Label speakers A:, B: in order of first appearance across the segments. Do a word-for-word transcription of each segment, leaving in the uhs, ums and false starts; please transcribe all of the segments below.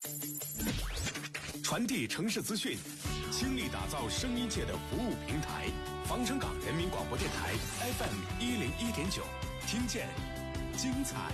A: 传递城市资讯，倾力打造声音界的服务平台。防城港人民广播电台 F M 一零一点九，听见精彩。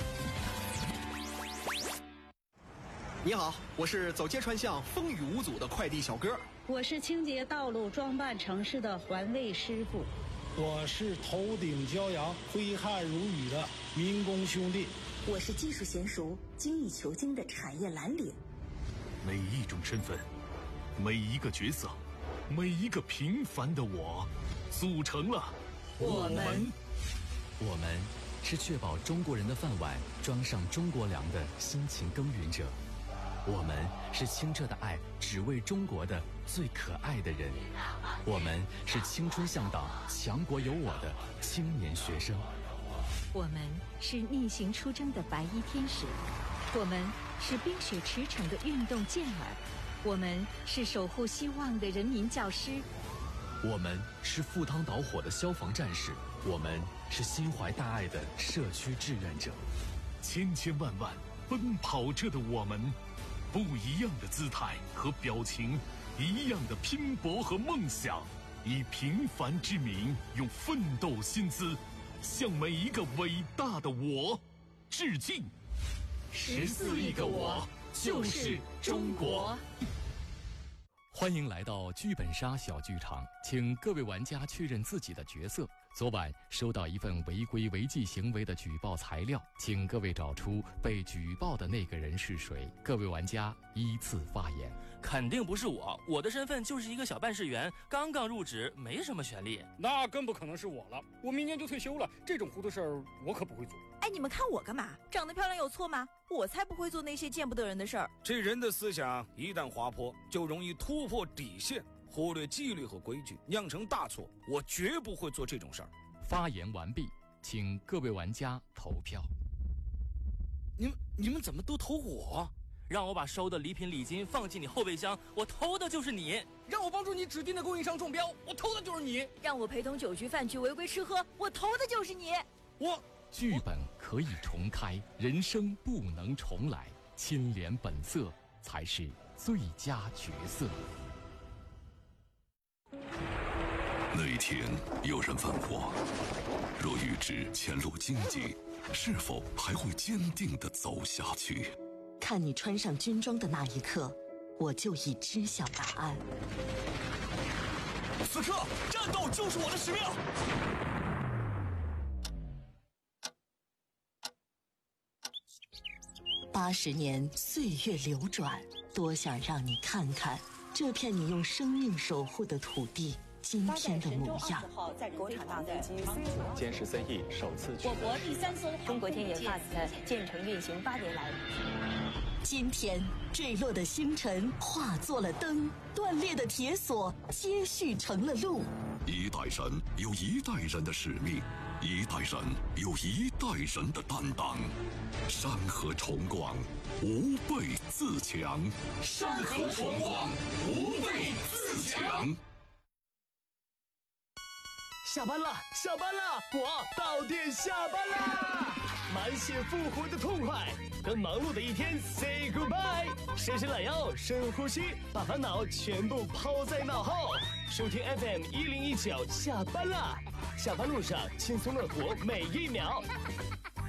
B: 你好，我是走街串巷风雨无阻的快递小哥。
C: 我是清洁道路装扮城市的环卫师傅。
D: 我是头顶骄阳挥汗如雨的民工兄弟。
E: 我是技术娴熟精益求精的产业蓝领。
F: 每一种身份，每一个角色，每一个平凡的我，组成了
G: 我们。我们是确保中国人的饭碗装上中国粮的辛勤耕耘者。我们是清澈的爱只为中国的最可爱的人。我们是青春向导强国有我的青年学生。
H: 我们是逆行出征的白衣天使。我们是冰雪驰骋的运动健儿。我们是守护希望的人民教师。
G: 我们是赴汤蹈火的消防战士。我们是心怀大爱的社区志愿者。
F: 千千万万奔跑着的我们，不一样的姿态和表情，一样的拼搏和梦想，以平凡之名，用奋斗薪资，向每一个伟大的我致敬。
G: 十四亿个我，就是中国。欢迎来到剧本杀小剧场，请各位玩家确认自己的角色。昨晚收到一份违规违纪行为的举报材料，请各位找出被举报的那个人是谁。各位玩家依次发言。
I: 肯定不是我，我的身份就是一个小办事员，刚刚入职，没什么权利。
J: 那更不可能是我了，我明年就退休了，这种糊涂事儿我可不会做。
K: 哎，你们看我干嘛？长得漂亮有错吗？我才不会做那些见不得人的事儿。
L: 这人的思想一旦滑坡，就容易突破底线，忽略纪律和规矩，酿成大错。我绝不会做这种事儿。
G: 发言完毕，请各位玩家投票。
I: 你们你们怎么都投我？让我把收的礼品礼金放进你后备箱，我投的就是你。
J: 让我帮助你指定的供应商中标，我投的就是你。
K: 让我陪同酒局饭局违规吃喝，我投的就是你。
J: 我
G: 剧本可以重开，人生不能重来，清廉本色才是最佳角色。
M: 那一天有人问我，若预知前路荆棘，是否还会坚定地走下去？
E: 看你穿上军装的那一刻，我就已知晓答案。
N: 此刻战斗就是我的使命。
E: 八十年岁月流转，多想让你看看这片你用生命守护的土地今天的模样。
O: 国产大飞机
P: 歼十三 E 首次
O: 我国第三艘中国天野 Fast 建成运行八年来，
E: 今天坠落的星辰化作了灯，断裂的铁索接续成了路。
M: 一代人有一代人的使命，一代人有一代人的担当。山河重光，吾辈自强。山河重光，吾辈自强。
N: 下班了，下班了，我到店下班啦！满血复活的痛快，跟忙碌的一天 say goodbye， 伸伸懒腰，深呼吸，把烦恼全部抛在脑后。收听 F M 一零一九，下班啦！下班路上轻松乐活每一秒。